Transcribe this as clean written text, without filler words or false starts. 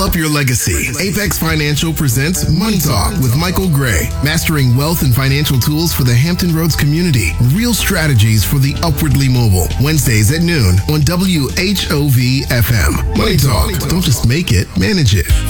Up your legacy. Apex Financial presents Money Talk with Michael Gray. Mastering wealth and financial tools for the Hampton Roads community. Real strategies for the upwardly mobile. Wednesdays at noon on WHOV FM. Money Talk. Don't just make it, manage it.